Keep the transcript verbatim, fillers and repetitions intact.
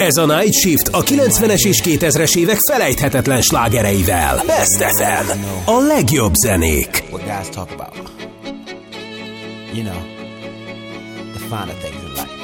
Ez a Night Shift a kilencvenes és kétezres évek felejthetetlen slágereivel. Best ef em, a legjobb zenék. What guys talk about. You know, the finer things in life.